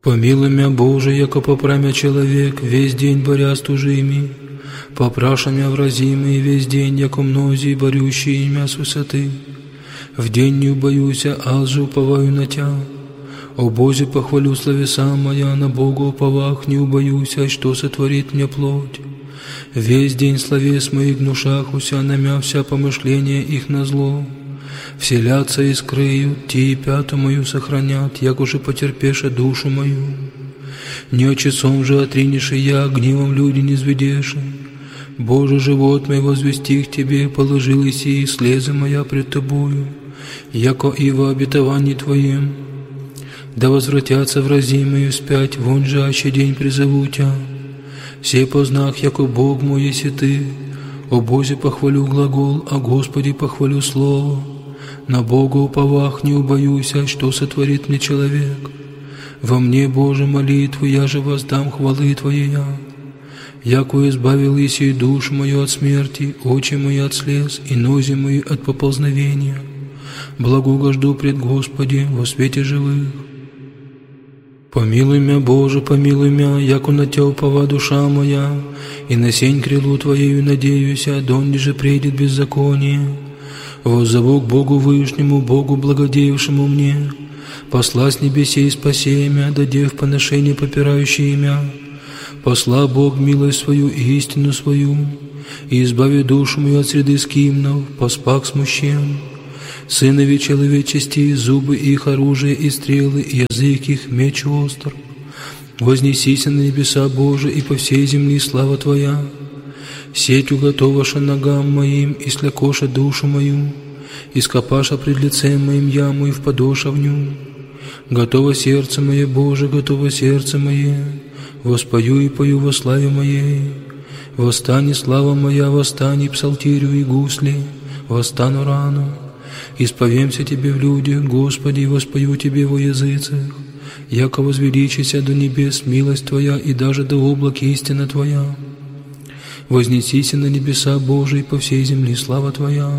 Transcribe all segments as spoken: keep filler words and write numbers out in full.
Помилуй мя, Боже, яко попрамя человек, весь день боря с тужими, попраша мя вразимый весь день, яко мнози, борющие мя с высоты. В день не убоюся, аз же уповаю на Тя. О Бозе, похвалю словеса моя, на Богу уповах не убоюся, что сотворит мне плоть. Весь день словес моих гнушахуся, на мя вся помышления их на зло. Вселятся и скрыют, те и пяту мою сохранят, як уже потерпеша душу мою. Не очецом же отринеши я, гневом люди не зведеши. Боже, живот мой возвести к Тебе, положилась и слезы моя пред Тобою, яко и во обетовании Твоим. Да возвратятся вразимые вспять, вон же аще день призову Тя. Все познах, яко Бог мой еси Ты. О Бозе похвалю глагол, о Господе похвалю слово. На Бога уповах не убоюся, что сотворит мне человек. Во мне, Боже, молитву, я же воздам хвалы Твоя. Яко избавил еси душу мою от смерти, очи мои от слез, и нози мои от поползновения. Благого жду пред Господи во свете живых. Помилуй мя, Боже, помилуй мя, яко на Тя упова душа моя, и на сень крилу Твоею надеюся, донде же придет беззаконие. Воззову к Богу Вышнему, Богу благодеявшему мне, посла с небесей спаси мя, даде в поношение попирающие мя. Посла Бог милость свою и истину свою, и избави душу мою от среды скимнов, поспак смущен. Сынови человечести, зубы их оружие и стрелы, и язык их меч остр. Вознесися на небеса Божии, и по всей земли слава Твоя. Сеть уготоваша ногам моим, и слякоша душу мою, и скопаша пред лицем моим яму, и впадоша в ню. Готово сердце мое, Боже, готово сердце мое, воспою и пою во славе моей. Восстань, слава моя, восстань, псалтирю и гусли, восстану рано. Исповемся Тебе в людях, Господи, и воспою Тебе во языцах. Яко возвеличися до небес милость Твоя, и даже до облак истина Твоя. Вознесися на небеса Божии, по всей земле слава Твоя.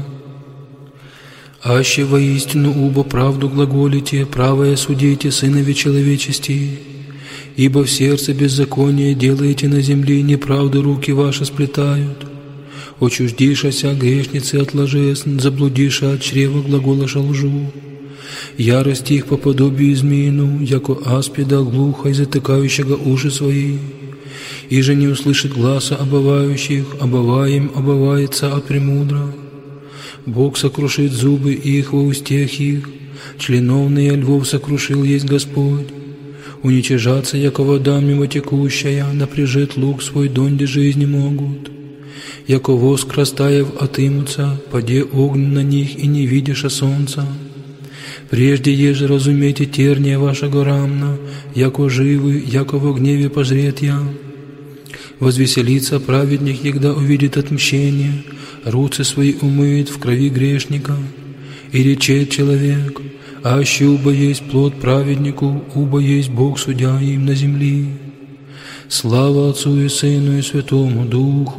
Аще воистину убо правду глаголите, правое судите, сынови человечести. Ибо в сердце беззаконие делаете на земле, неправду руки ваши сплетают. Очуждишася грешницы от ложес, заблудиша от чрева глаголаша лжу. Ярость их по подобию змеину, яко аспида глухо и затыкающего уши свои. И же не услышит гласа обывающих, обываем обывается от премудра. Бог сокрушит зубы их во устех их, членовные львов сокрушил есть Господь. Уничижаться, яко вода мимо текущая, напряжет лук свой, донде жизни могут. Яко воск растаяв отымутся, паде огонь на них, и не видиша солнца. Прежде еже разумейте терния вашего рамна, яко живы, яко во гневе пожрет я. Возвеселится праведник, егда увидит отмщение, руцы свои умыет в крови грешника. И речет человек, аще убо есть плод праведнику, убо есть Бог судья им на земли. Слава Отцу и Сыну и Святому Духу.